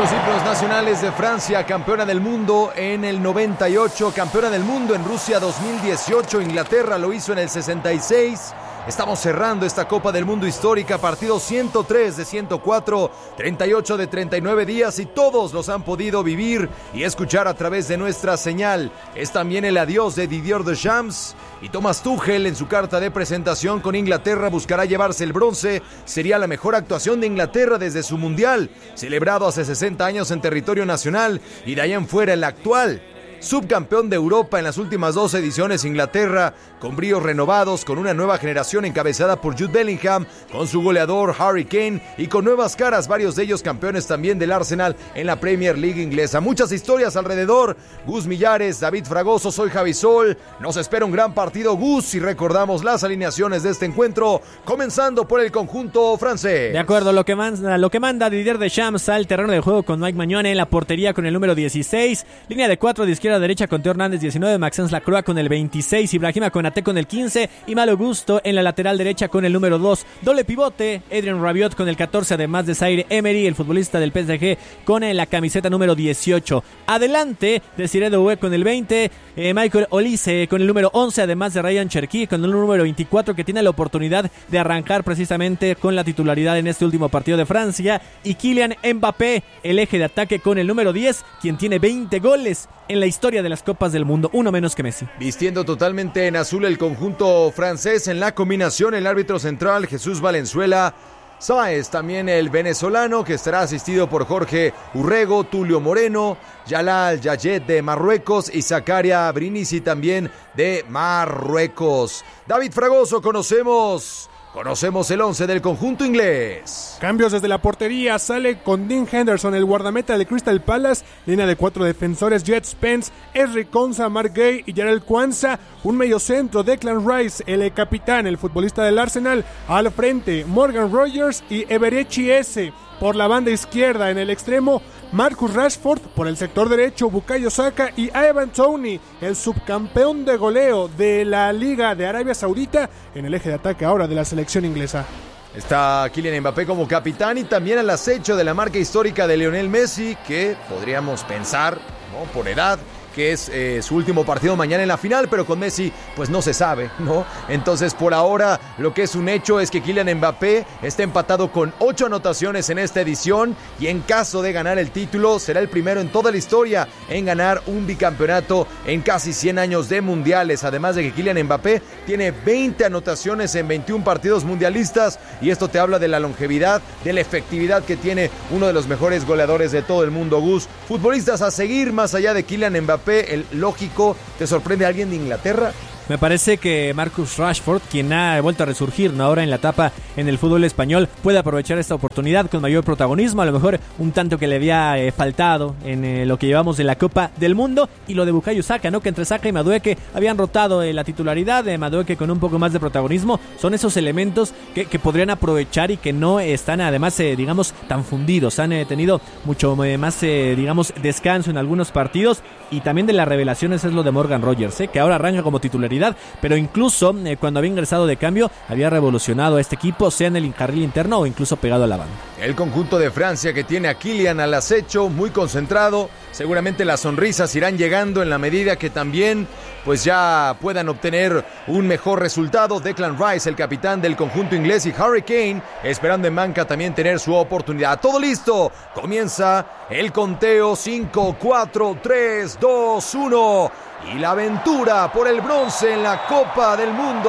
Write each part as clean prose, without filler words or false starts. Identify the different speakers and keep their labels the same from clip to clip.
Speaker 1: los himnos nacionales de Francia, campeona del mundo en el 98, campeona del mundo en Rusia 2018, Inglaterra lo hizo en el 66. Estamos cerrando esta Copa del Mundo histórica, partido 103 de 104, 38 de 39 días y todos los han podido vivir y escuchar a través de nuestra señal. Es también el adiós de Didier Deschamps y Thomas Tuchel en su carta de presentación con Inglaterra buscará llevarse el bronce. Sería la mejor actuación de Inglaterra desde su mundial, celebrado hace 60 años en territorio nacional y de ahí en fuera el actual. Subcampeón de Europa en las últimas 2 ediciones, Inglaterra, con bríos renovados, con una nueva generación encabezada por Jude Bellingham, con su goleador Harry Kane y con nuevas caras, varios de ellos campeones también del Arsenal en la Premier League inglesa. Muchas historias alrededor. Gus Millares, David Fragoso, soy Javi Sol. Nos espera un gran partido, Gus, y recordamos las alineaciones de este encuentro, comenzando por el conjunto francés.
Speaker 2: De acuerdo, lo que manda Didier Deschamps al terreno de juego con Mike Maignan en la portería con el número 16, línea de 4 de izquierda a derecha con Teo Hernández 19, Maxence Lacroix con el 26, Ibrahima Konaté con el 15 y Malo Gusto en la lateral derecha con el número 2. Doble pivote, Adrien Rabiot con el 14, además de Zaire Emery, el futbolista del PSG, con la camiseta número 18. Adelante, Desiré Doué con el 20, Michael Olise con el número 11, además de Ryan Cherki con el número 24, que tiene la oportunidad de arrancar precisamente con la titularidad en este último partido de Francia, y Kylian Mbappé, el eje de ataque con el número 10, quien tiene 20 goles en la historia de las Copas del Mundo, uno menos que Messi.
Speaker 1: Vistiendo totalmente en azul el conjunto francés, en la combinación el árbitro central Jesús Valenzuela Sáez, también el venezolano que estará asistido por Jorge Urrego, Tulio Moreno, Jalal Yayet de Marruecos y Zakaria Brindisi también de Marruecos. David Fragoso, conocemos el 11 del conjunto inglés.
Speaker 3: Cambios desde la portería, sale con Dean Henderson, el guardameta del Crystal Palace, línea de 4 defensores, Jet Spence, Ezri Konsa, Mark Gay y Jarell Quansah, un mediocentro, Declan Rice, el capitán, el futbolista del Arsenal, al frente, Morgan Rogers y Eberechi Eze. Por la banda izquierda, en el extremo, Marcus Rashford, por el sector derecho, Bukayo Saka y Ivan Toney, el subcampeón de goleo de la Liga de Arabia Saudita, en el eje de ataque ahora de la selección inglesa.
Speaker 1: Está Kylian Mbappé como capitán y también al acecho de la marca histórica de Lionel Messi, que podríamos pensar, ¿no?, por edad, que es su último partido mañana en la final, pero con Messi pues no se sabe, ¿no? Entonces por ahora lo que es un hecho es que Kylian Mbappé está empatado con 8 anotaciones en esta edición y en caso de ganar el título será el primero en toda la historia en ganar un bicampeonato en casi 100 años de mundiales, además de que Kylian Mbappé tiene 20 anotaciones en 21 partidos mundialistas y esto te habla de la longevidad, de la efectividad que tiene uno de los mejores goleadores de todo el mundo, Gus. Futbolistas a seguir más allá de Kylian Mbappé, el lógico. ¿Te sorprende alguien de Inglaterra?
Speaker 2: Me parece que Marcus Rashford, quien ha vuelto a resurgir, ¿no?, ahora en la etapa en el fútbol español, puede aprovechar esta oportunidad con mayor protagonismo, a lo mejor un tanto que le había faltado en lo que llevamos de la Copa del Mundo, y lo de Bukayo Saka, ¿no?, que entre Saka y Madueke habían rotado la titularidad de Madueke con un poco más de protagonismo. Son esos elementos que podrían aprovechar y que no están además, digamos, tan fundidos. Han tenido mucho más, digamos, descanso en algunos partidos, y también de las revelaciones es lo de Morgan Rogers, que ahora arranca como titularidad, pero incluso cuando había ingresado de cambio había revolucionado a este equipo, sea en el carril interno o incluso pegado a la banda.
Speaker 1: El conjunto de Francia que tiene a Kylian al acecho, muy concentrado, seguramente las sonrisas irán llegando en la medida que también pues ya puedan obtener un mejor resultado. Declan Rice, el capitán del conjunto inglés, y Harry Kane esperando en banca también tener su oportunidad. Todo listo, comienza el conteo, 5, 4, 3, 2, 1 y la aventura por el bronce en la Copa del Mundo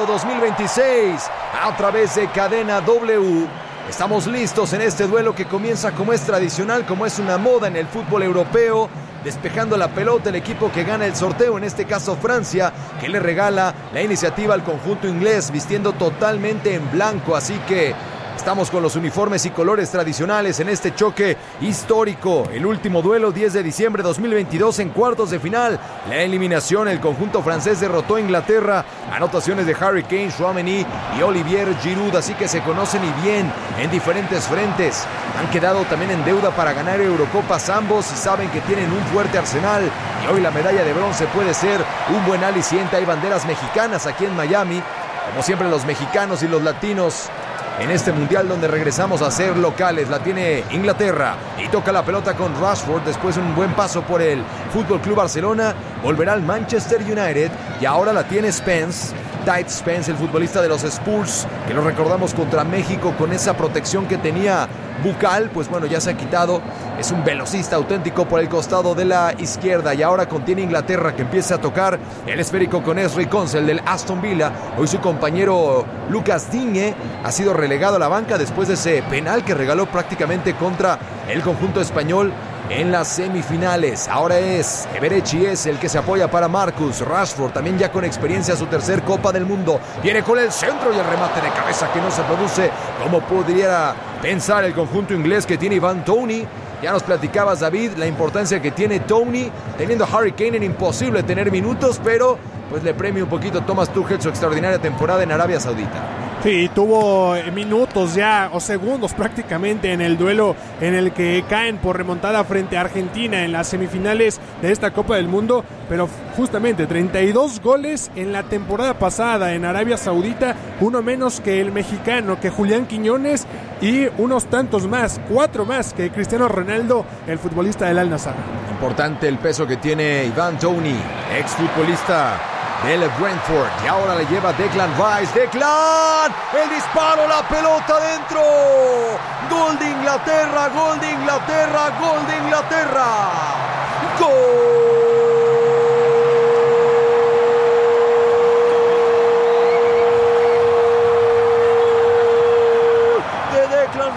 Speaker 1: 2026 a través de Cadena W. Estamos listos en este duelo que comienza como es tradicional, como es una moda en el fútbol europeo, despejando la pelota el equipo que gana el sorteo, en este caso Francia, que le regala la iniciativa al conjunto inglés, vistiendo totalmente en blanco, así que estamos con los uniformes y colores tradicionales en este choque histórico. El último duelo, 10 de diciembre de 2022 en cuartos de final. La eliminación, el conjunto francés derrotó a Inglaterra. Anotaciones de Harry Kane, Tchouaméni y Olivier Giroud, así que se conocen y bien en diferentes frentes. Han quedado también en deuda para ganar Eurocopas ambos y saben que tienen un fuerte arsenal. Y hoy la medalla de bronce puede ser un buen aliciente. Hay banderas mexicanas aquí en Miami. Como siempre, los mexicanos y los latinos en este mundial donde regresamos a ser locales. La tiene Inglaterra y toca la pelota con Rashford después de un buen paso por el Fútbol Club Barcelona. Volverá al Manchester United y ahora la tiene Spence. Tite Spence, el futbolista de los Spurs, que lo recordamos contra México con esa protección que tenía bucal, pues bueno, ya se ha quitado. Es un velocista auténtico por el costado de la izquierda y ahora contiene Inglaterra, que empieza a tocar el esférico con Ezri Konsa, el del Aston Villa. Hoy su compañero Lucas Digne ha sido relegado a la banca después de ese penal que regaló prácticamente contra el conjunto español en las semifinales. Ahora es Eberechi, es el que se apoya para Marcus Rashford, también ya con experiencia, su tercer Copa del Mundo. Viene con el centro y el remate de cabeza que no se produce como pudiera pensar el conjunto inglés que tiene Ivan Toney. Ya nos platicabas, David, la importancia que tiene Toney, teniendo a Harry Kane, era imposible tener minutos, pero pues le premia un poquito Thomas Tuchel su extraordinaria temporada en Arabia Saudita.
Speaker 3: Sí, tuvo minutos ya o segundos prácticamente en el duelo en el que caen por remontada frente a Argentina en las semifinales de esta Copa del Mundo, pero justamente 32 goles en la temporada pasada en Arabia Saudita, uno menos que el mexicano, que Julián Quiñones, y unos tantos más, 4 más que Cristiano Ronaldo, el futbolista del Al-Nassr.
Speaker 1: Importante el peso que tiene Ivan Toney, exfutbolista del Brentford, y ahora le lleva Declan Rice. Declan, el disparo, la pelota dentro. Gol de Inglaterra, gol de Inglaterra, gol de Inglaterra. Gol de Declan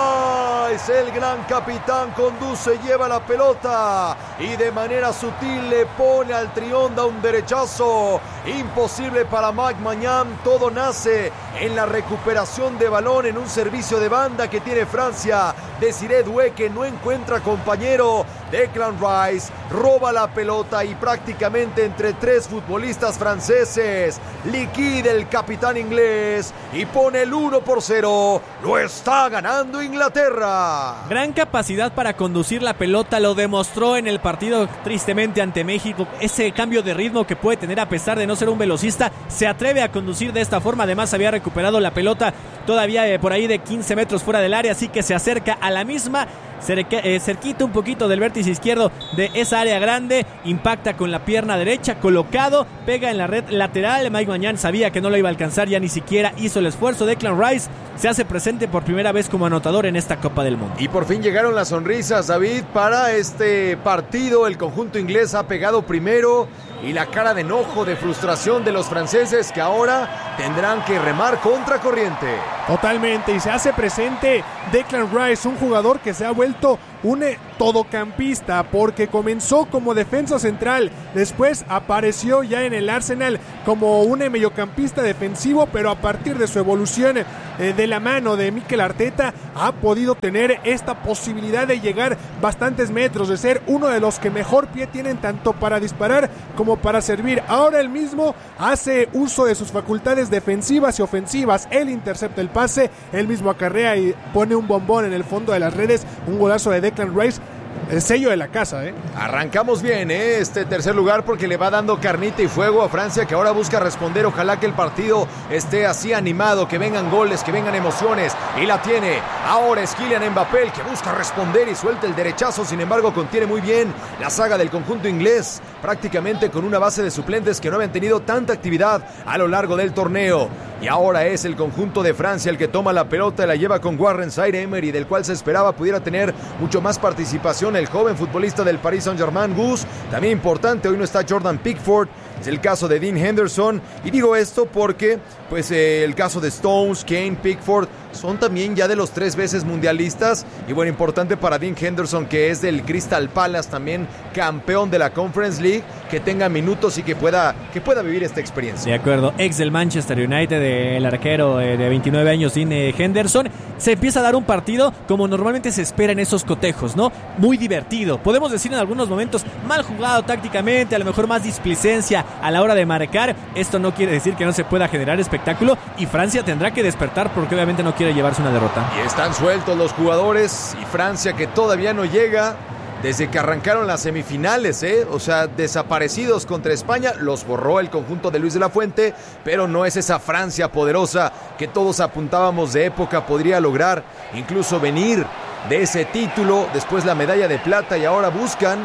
Speaker 1: Rice. El gran capitán conduce, lleva la pelota y de manera sutil le pone al trión, da un derechazo imposible para Mike Maignan. Todo nace en la recuperación de balón en un servicio de banda que tiene Francia. Desiré Doué, que no encuentra compañero. Declan Rice roba la pelota y prácticamente entre 3 futbolistas franceses liquida el capitán inglés y pone el 1-0. Lo está ganando Inglaterra.
Speaker 2: Gran capacidad para conducir la pelota, lo demostró en el partido tristemente ante México. Ese cambio de ritmo que puede tener a pesar de no ser un velocista, se atreve a conducir de esta forma. Además había recuperado la pelota todavía por ahí de 15 metros fuera del área, así que se acerca a la misma, cerquita un poquito del vértice izquierdo de esa área grande, impacta con la pierna derecha, colocado, pega en la red lateral. Mike Maignan sabía que no lo iba a alcanzar, ya ni siquiera hizo el esfuerzo. Declan Rice se hace presente por primera vez como anotador en esta Copa del Mundo.
Speaker 1: Y por fin llegaron las sonrisas, David, para este partido. El conjunto inglés ha pegado primero y la cara de enojo, de frustración de los franceses, que ahora tendrán que remar contra corriente.
Speaker 3: Totalmente, y se hace presente Declan Rice, un jugador que se ha vuelto un todocampista, porque comenzó como defensa central, después apareció ya en el Arsenal como un mediocampista defensivo, pero a partir de su evolución de la mano de Mikel Arteta ha podido tener esta posibilidad de llegar bastantes metros, de ser uno de los que mejor pie tienen tanto para disparar como para servir. Ahora él mismo hace uso de sus facultades defensivas y ofensivas. Él intercepta el pase, él mismo acarrea y pone un bombón en el fondo de las redes, un golazo de Declan Rice. El sello de la casa,
Speaker 1: Arrancamos bien, este tercer lugar, porque le va dando carnita y fuego a Francia, que ahora busca responder. Ojalá que el partido esté así animado, que vengan goles, que vengan emociones. Y la tiene. Ahora es Kylian Mbappé el que busca responder y suelta el derechazo. Sin embargo, contiene muy bien la saga del conjunto inglés, prácticamente con una base de suplentes que no habían tenido tanta actividad a lo largo del torneo. Y ahora es el conjunto de Francia el que toma la pelota y la lleva con Warren Zaïre-Emery, del cual se esperaba pudiera tener mucho más participación el joven futbolista del Paris Saint-Germain, Gus. También importante, hoy no está Jordan Pickford, es el caso de Dean Henderson. Y digo esto porque pues el caso de Stones, Kane, Pickford son también ya de los 3 veces mundialistas. Y bueno, importante para Dean Henderson, que es del Crystal Palace, también campeón de la Conference League, que tenga minutos y que pueda vivir esta experiencia.
Speaker 2: De acuerdo, ex del Manchester United, el arquero de 29 años, Dean Henderson. Se empieza a dar un partido como normalmente se espera en esos cotejos, ¿no? Muy divertido. Podemos decir en algunos momentos mal jugado tácticamente, a lo mejor más displicencia a la hora de marcar. Esto no quiere decir que no se pueda generar espectáculo, y Francia tendrá que despertar porque obviamente no quiere llevarse una derrota.
Speaker 1: Y están sueltos los jugadores, y Francia, que todavía no llega desde que arrancaron las semifinales, o sea, desaparecidos contra España. Los borró el conjunto de Luis de la Fuente, pero no es esa Francia poderosa que todos apuntábamos de época podría lograr incluso venir de ese título, después la medalla de plata, y ahora buscan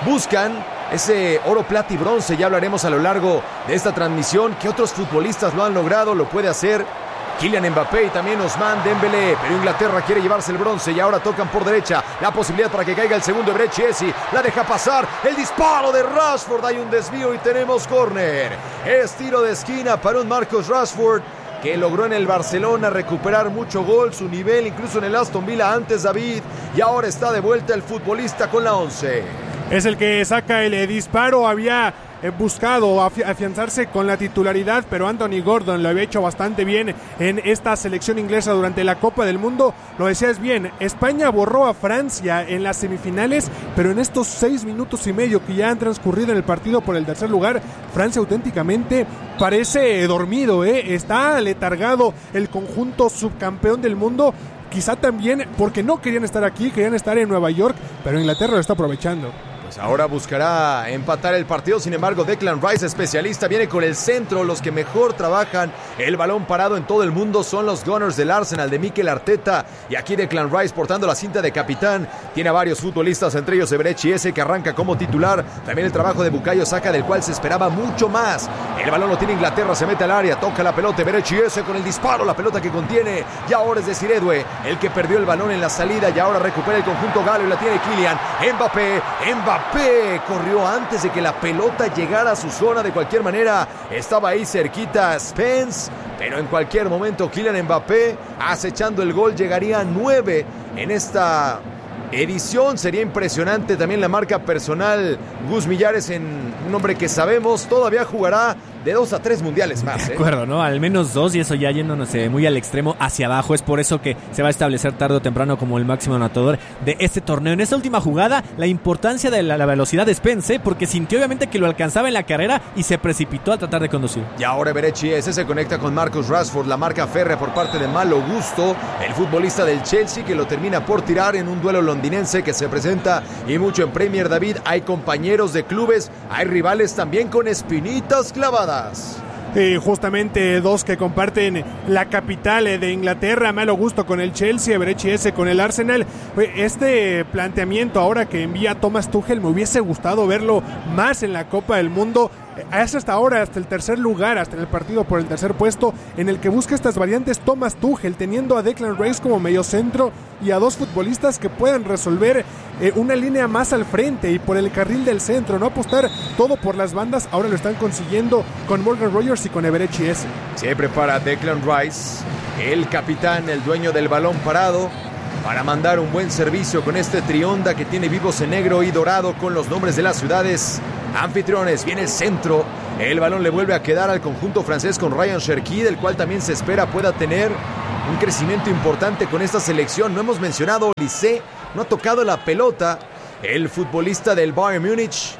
Speaker 1: ese oro, plata y bronce. Ya hablaremos a lo largo de esta transmisión que otros futbolistas lo han logrado. Lo puede hacer Kylian Mbappé y también Ousmane Dembélé, pero Inglaterra quiere llevarse el bronce y ahora tocan por derecha. La posibilidad para que caiga el segundo de Brecciesi, la deja pasar, el disparo de Rashford, hay un desvío y tenemos córner. Es tiro de esquina para un Marcus Rashford que logró en el Barcelona recuperar mucho gol, su nivel incluso en el Aston Villa antes, David, y ahora está de vuelta el futbolista con la 11.
Speaker 3: Es el que saca el disparo, había buscado afianzarse con la titularidad, pero Anthony Gordon lo había hecho bastante bien en esta selección inglesa durante la Copa del Mundo. Lo decías bien, España borró a Francia en las semifinales, pero en estos 6 minutos y medio que ya han transcurrido en el partido por el tercer lugar, Francia auténticamente parece dormido, está aletargado el conjunto subcampeón del mundo. Quizá también porque no querían estar aquí, querían estar en Nueva York, pero Inglaterra lo está aprovechando.
Speaker 1: Pues ahora buscará empatar el partido. Sin embargo, Declan Rice, especialista, viene con el centro. Los que mejor trabajan el balón parado en todo el mundo son los Gunners del Arsenal de Mikel Arteta. Y aquí Declan Rice portando la cinta de capitán. Tiene a varios futbolistas, entre ellos Brecciesi, que arranca como titular. También el trabajo de Bukayo Saka, del cual se esperaba mucho más. El balón lo tiene Inglaterra, se mete al área, toca la pelota Brecciesi con el disparo, la pelota que contiene. Y ahora es Desiré Doué el que perdió el balón en la salida y ahora recupera el conjunto galo y la tiene Kylian Mbappé corrió antes de que la pelota llegara a su zona. De cualquier manera estaba ahí cerquita Spence, pero en cualquier momento Kylian Mbappé acechando el gol. Llegaría a 9 en esta edición. Sería impresionante también la marca personal Gus Millares, en un hombre que sabemos todavía jugará de 2 a 3 mundiales más.
Speaker 2: De acuerdo, ¿no? Al menos 2, y eso ya yéndonos muy al extremo hacia abajo. Es por eso que se va a establecer tarde o temprano como el máximo anotador de este torneo. En esta última jugada, la importancia de la velocidad de Spence, porque sintió obviamente que lo alcanzaba en la carrera y se precipitó a tratar de conducir.
Speaker 1: Y ahora Brecciesi se conecta con Marcus Rashford, la marca férrea por parte de Malo Gusto, el futbolista del Chelsea, que lo termina por tirar en un duelo londinense que se presenta y mucho en Premier. David, hay compañeros de clubes, hay rivales también con espinitas clavadas.
Speaker 3: Justamente dos que comparten la capital de Inglaterra, Malo Gusto con el Chelsea, Brecciesi con el Arsenal. Este planteamiento ahora que envía Thomas Tuchel me hubiese gustado verlo más en la Copa del Mundo. Es hasta ahora, hasta el tercer lugar, hasta en el partido por el tercer puesto, en el que busca estas variantes Thomas Tuchel, teniendo a Declan Rice como mediocentro y a dos futbolistas que puedan resolver una línea más al frente y por el carril del centro, no apostar todo por las bandas. Ahora lo están consiguiendo con Morgan Rogers y con Brecciesi.
Speaker 1: Siempre para Declan Rice, el capitán, el dueño del balón parado, para mandar un buen servicio con este trionda que tiene vivos en negro y dorado con los nombres de las ciudades anfitriones. Viene el centro, el balón le vuelve a quedar al conjunto francés con Ryan Cherki, del cual también se espera pueda tener un crecimiento importante con esta selección. No hemos mencionado Olise, no ha tocado la pelota, el futbolista del Bayern Múnich,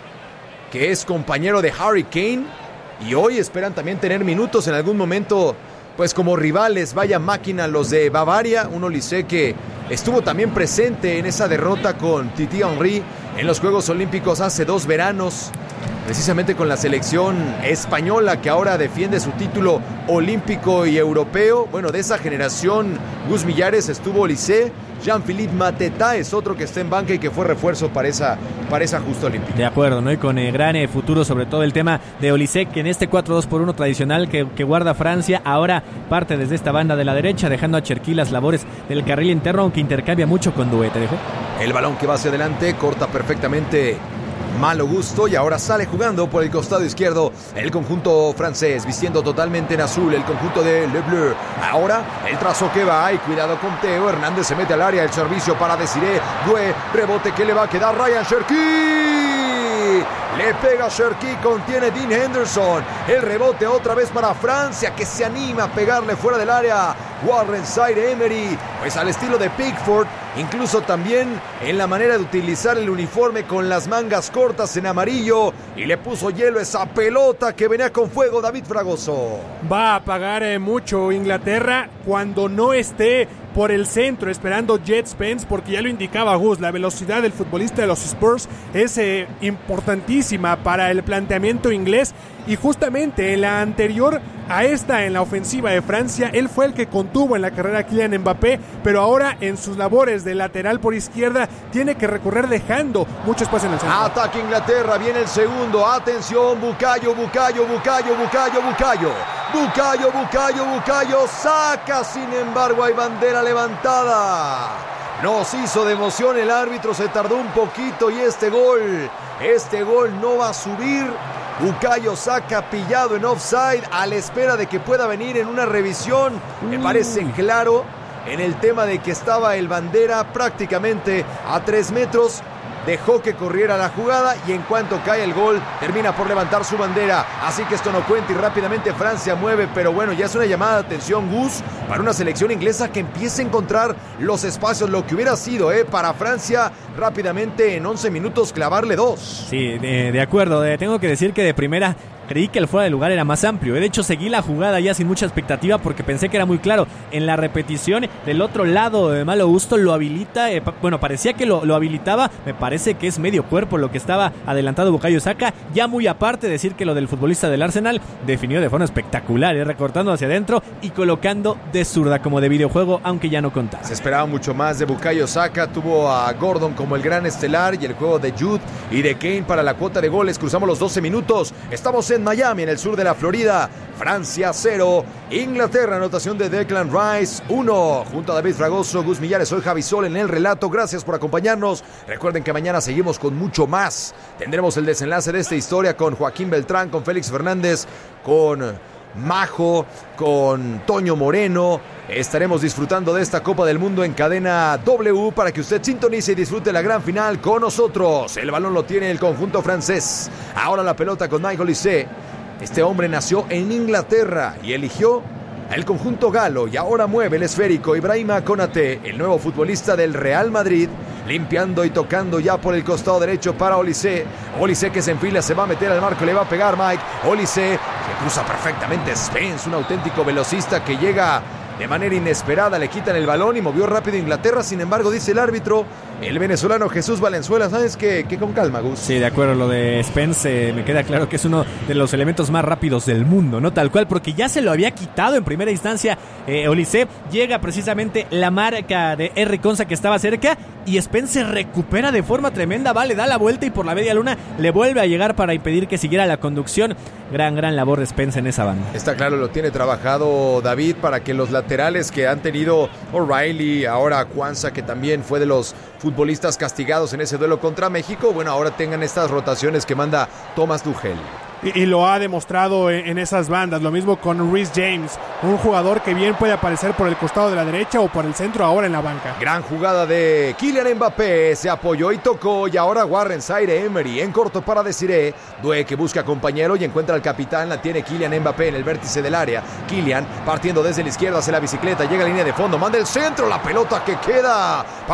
Speaker 1: que es compañero de Harry Kane, y hoy esperan también tener minutos en algún momento, pues como rivales. Vaya máquina los de Bavaria, un Olise que estuvo también presente en esa derrota con Titi Henry en los Juegos Olímpicos hace 2 veranos, precisamente con la selección española, que ahora defiende su título olímpico y europeo. Bueno, de esa generación, Gus Millares, estuvo Olise. Jean-Philippe Mateta es otro que está en banca y que fue refuerzo para esa justa olímpica.
Speaker 2: De acuerdo, ¿no? Y con gran futuro, sobre todo el tema de Olise, que en este 4-2-1 tradicional que guarda Francia, ahora parte desde esta banda de la derecha, dejando a Cherki las labores del carril interno, aunque intercambia mucho con Doué. ¿Te dejó?
Speaker 1: El balón que va hacia adelante, corta perfectamente Malo Gusto, y ahora sale jugando por el costado izquierdo el conjunto francés, vistiendo totalmente en azul el conjunto de Le Bleu. Ahora el trazo que va, y cuidado con Theo Hernández, se mete al área, el servicio para Desiré Doué, rebote que le va a quedar Ryan Cherki. Le pega Cherki, contiene Dean Henderson. El rebote otra vez para Francia, que se anima a pegarle fuera del área. Warren Zaïre-Emery, pues al estilo de Pickford, incluso también en la manera de utilizar el uniforme con las mangas cortas en amarillo, y le puso hielo a esa pelota que venía con fuego. David Fragoso.
Speaker 3: Va a pagar mucho Inglaterra cuando no esté por el centro esperando Jet Spence, porque ya lo indicaba Gus, la velocidad del futbolista de los Spurs es importantísima para el planteamiento inglés, y justamente en la anterior a esta, en la ofensiva de Francia, él fue el que contuvo en la carrera a Kylian Mbappé, pero ahora en sus labores de lateral por izquierda tiene que recorrer dejando mucho espacio en el centro.
Speaker 1: Ataque Inglaterra, viene el segundo, atención, Bukayo, saca, sin embargo hay bandera levantada. Nos hizo de emoción el árbitro, se tardó un poquito, y este gol no va a subir. Bukayo saca pillado en offside a la espera de que pueda venir en una revisión. Me parece claro en el tema de que estaba el bandera prácticamente a 3 metros. Dejó que corriera la jugada, y en cuanto cae el gol termina por levantar su bandera, así que esto no cuenta, y rápidamente Francia mueve. Pero bueno, ya es una llamada de atención, Gus, para una selección inglesa que empiece a encontrar los espacios, lo que hubiera sido para Francia rápidamente en 11 minutos clavarle 2.
Speaker 2: Sí, de acuerdo, tengo que decir que de primera creí que el fuera de lugar era más amplio. De hecho, seguí la jugada ya sin mucha expectativa porque pensé que era muy claro. En la repetición, del otro lado de Malo Gusto lo habilita. Parecía que lo habilitaba. Me parece que es medio cuerpo lo que estaba adelantado Bukayo Saka. Ya muy aparte, decir que lo del futbolista del Arsenal definió de forma espectacular, recortando hacia adentro y colocando de zurda como de videojuego, aunque ya no contaba.
Speaker 1: Se esperaba mucho más de Bukayo Saka. Tuvo a Gordon como el gran estelar, y el juego de Jude y de Kane para la cuota de goles. Cruzamos los 12 minutos. Estamos en Miami, en el sur de la Florida. Francia 0, Inglaterra, anotación de Declan Rice 1. Junto a David Fragoso, Gus Millares, soy Javi Sol en el relato. Gracias por acompañarnos. Recuerden que mañana seguimos con mucho más. Tendremos el desenlace de esta historia con Joaquín Beltrán, con Félix Fernández, con Majo, con Toño Moreno. Estaremos disfrutando de esta Copa del Mundo en cadena W para que usted sintonice y disfrute la gran final con nosotros. El balón lo tiene el conjunto francés. Ahora la pelota con Michael Olise. Este hombre nació en Inglaterra y eligió el conjunto galo, y ahora mueve el esférico Ibrahima Konaté, el nuevo futbolista del Real Madrid, limpiando y tocando ya por el costado derecho para Olise. Olise que se enfila, se va a meter al marco, le va a pegar Mike. Olise que cruza perfectamente Spence, un auténtico velocista que llega de manera inesperada, le quitan el balón y movió rápido Inglaterra. Sin embargo, dice el árbitro, el venezolano Jesús Valenzuela, ¿sabes qué? Que con calma, Gus.
Speaker 2: Sí, de acuerdo, lo de Spence me queda claro que es uno de los elementos más rápidos del mundo, ¿no? Tal cual, porque ya se lo había quitado en primera instancia Olise. Llega precisamente la marca de R. Conza, que estaba cerca, y Spence se recupera de forma tremenda, le da la vuelta y por la media luna le vuelve a llegar para impedir que siguiera la conducción. Gran labor de Spence en esa banda.
Speaker 1: Está claro, lo tiene trabajado David para que los laterales que han tenido O'Reilly, ahora Kwanzaa, que también fue de los futbolistas castigados en ese duelo contra México, bueno, ahora tengan estas rotaciones que manda Thomas Tuchel.
Speaker 3: Y lo ha demostrado en esas bandas. Lo mismo con Reece James, un jugador que bien puede aparecer por el costado de la derecha o por el centro, ahora en la banca.
Speaker 1: Gran jugada de Kylian Mbappé, se apoyó y tocó, y ahora Warren Zaïre-Emery en corto para Desiré Doué, que busca compañero y encuentra al capitán. La tiene Kylian Mbappé en el vértice del área. Kylian partiendo desde la izquierda hacia la bicicleta, llega a la línea de fondo, manda el centro, la pelota que queda